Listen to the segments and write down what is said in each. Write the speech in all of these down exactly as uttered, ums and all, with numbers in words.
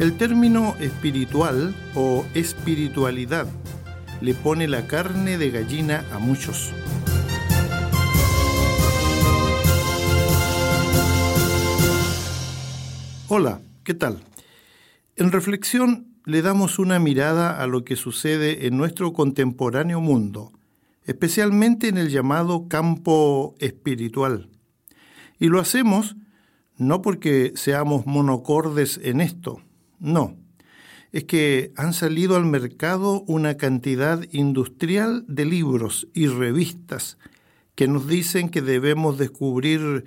El término espiritual o espiritualidad le pone la carne de gallina a muchos. Hola, ¿qué tal? En reflexión le damos una mirada a lo que sucede en nuestro contemporáneo mundo, especialmente en el llamado campo espiritual. Y lo hacemos no porque seamos monocordes en esto, no. Es que han salido al mercado una cantidad industrial de libros y revistas que nos dicen que debemos descubrir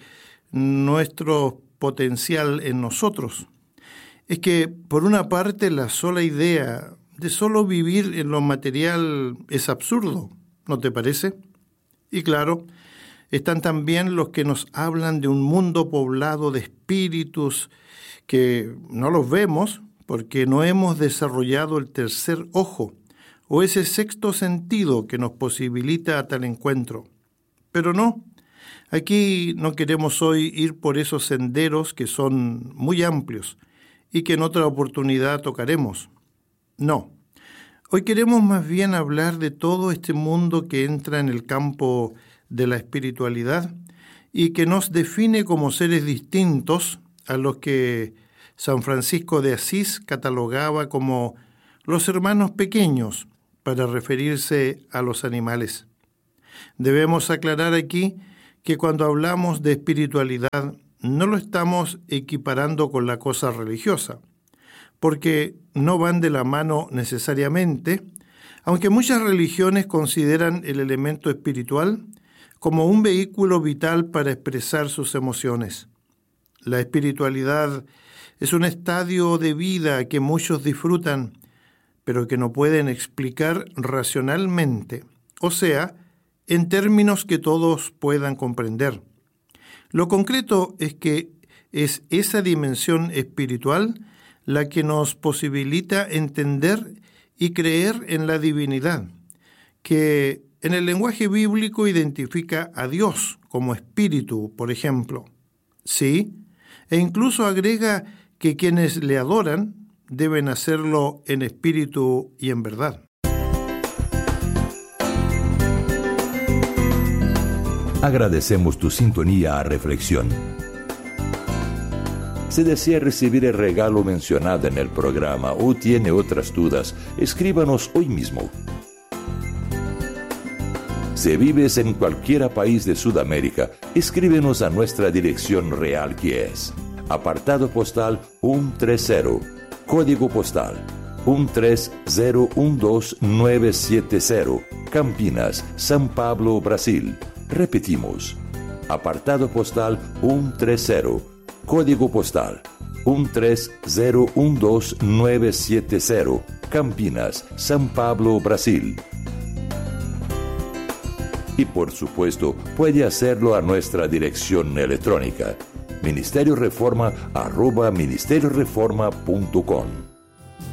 nuestro potencial en nosotros. Es que, por una parte, la sola idea de solo vivir en lo material es absurdo, ¿no te parece? Y claro, están también los que nos hablan de un mundo poblado de espíritus que no los vemos porque no hemos desarrollado el tercer ojo o ese sexto sentido que nos posibilita tal encuentro. Pero no, aquí no queremos hoy ir por esos senderos que son muy amplios y que en otra oportunidad tocaremos. No, hoy queremos más bien hablar de todo este mundo que entra en el campo de la espiritualidad y que nos define como seres distintos a los que San Francisco de Asís catalogaba como los hermanos pequeños para referirse a los animales. Debemos aclarar aquí que cuando hablamos de espiritualidad no lo estamos equiparando con la cosa religiosa, porque no van de la mano necesariamente, aunque muchas religiones consideran el elemento espiritual como un vehículo vital para expresar sus emociones. La espiritualidad es un estadio de vida que muchos disfrutan, pero que no pueden explicar racionalmente, o sea, en términos que todos puedan comprender. Lo concreto es que es esa dimensión espiritual la que nos posibilita entender y creer en la divinidad, que en el lenguaje bíblico identifica a Dios como espíritu, por ejemplo. Sí, e incluso agrega que quienes le adoran deben hacerlo en espíritu y en verdad. Agradecemos tu sintonía a Reflexión. Si desea recibir el regalo mencionado en el programa o tiene otras dudas, escríbanos hoy mismo. Si vives en cualquier país de Sudamérica, escríbenos a nuestra dirección real, que es apartado postal ciento treinta, código postal uno tres cero uno dos nueve siete cero, Campinas, São Paulo, Brasil. Repetimos, apartado postal ciento treinta, código postal uno tres cero uno dos nueve siete cero, Campinas, São Paulo, Brasil. Y por supuesto, puede hacerlo a nuestra dirección electrónica, ministerio reforma arroba ministerio reforma punto com.